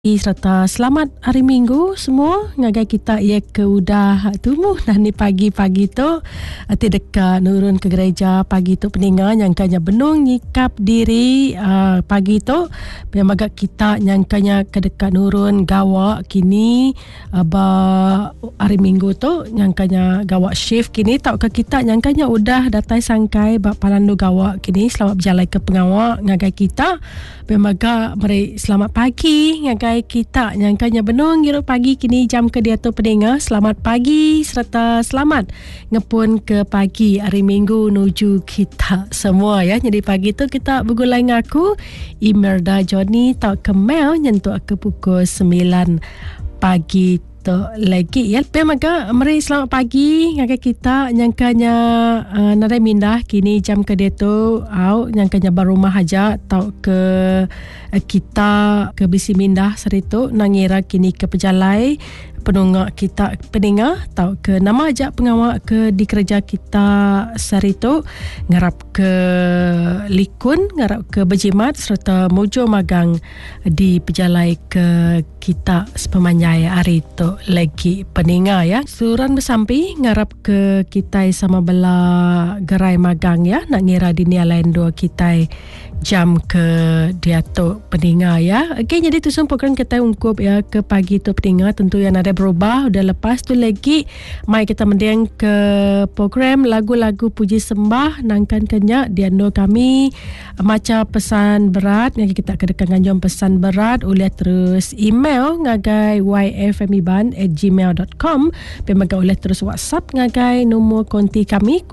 Serta selamat hari Minggu semua. Ngagai kita ia ke udah tumuh nah ni pagi-pagi tu dekat nurun ke gereja pagi tu peninggal nyangkanya benung nyikap diri pagi tu memang agak kita nyangkanya ke dekat nurun gawak kini hari Minggu tu nyangkanya gawak shift kini tak ke kita nyangkanya udah datai sangkai bak palandu gawak kini selamat berjalan ke pengawak ngagai kita memang agak mari selamat pagi ngagai kita nyangkanya benung giru pagi kini jam ke dia tu pendengar selamat pagi serta selamat ngepun ke pagi hari Minggu nuju kita semua ya. Jadi pagi tu kita bergulai ngaku Imelda Johnny tak kemel nyentuh ke pukul 9 pagi tu lagi ya. Maka mari selamat pagi ngagai kita nyangkanya narai mindah kini jam ke dia tu nyangkanya baru rumah aja tau ke kita ke bisi mindah seritu nangira kini ke pejalai penungak kita pendengar tau ke nama ajak pengawak ke di kerja kita seritu ngarap ke Likun, ngarap ke Berjimat serta Mojo Magang di pejalai ke kita sepemanyai hari tu lagi pendengar ya. Suran bersampi ngarap ke kita sama bela gerai magang ya nak ngira di nia lain dua kita jam ke dia tu pendengar ya. Okey, jadi tu semua program kita ungkup ya ke pagi tu pendengar tentu yang ada berubah. Udah lepas tu lagi mai kita mendiang ke program lagu-lagu puji sembah nangkan kenyak diando kami macam pesan berat ngagai kita kedekan jom pesan berat boleh terus email ngagai yfmiban@gmail.com pemagai oleh terus WhatsApp ngagai nombor konti kami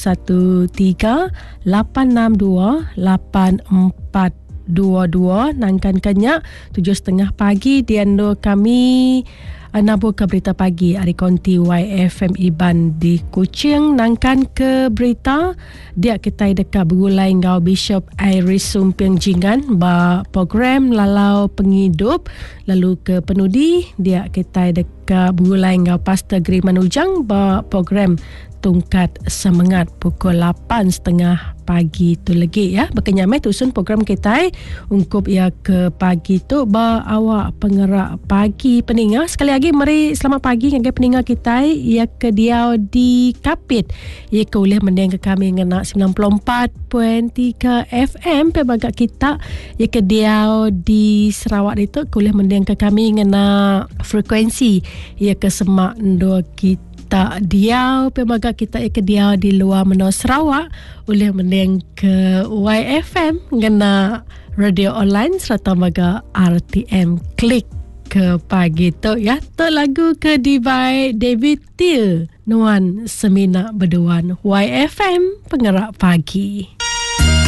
0138628422 nangkan kenyak 7.30 pagi diando kami nabur ke berita pagi hari konti YFM Iban di Kuching nangkan ke berita dia kita dekat bergulai ngau Bishop Iris Sumpiang Jingan ba program lalau penghidup lalu ke penudi dia kita dekat bergulai ngau Pastor Griman Ujang ba program tungkat semangat pukul 8.30 pagi tu lagi ya. Berkenyamai tusun program kita ungkup ya ke pagi tu ba awak pengerak pagi pendengar. Sekali lagi mari selamat pagi ngagai pendengar kita ya ke dia di Kapit. Ya ke boleh mendengar ke kami ngena 94.3 FM pebagai kita ya ke dia di Sarawak itu boleh mendengar ke kami ngena frekuensi ya ke semak ndo kita tak dia pemaga kita ke dia di luar menua Sarawak boleh mendengar ke YFM ngena radio online serta maga RTM klik ke pagi tu ya. Tu lagu ke by David Thiel Nuan Semina Berduan YFM pengerak pagi.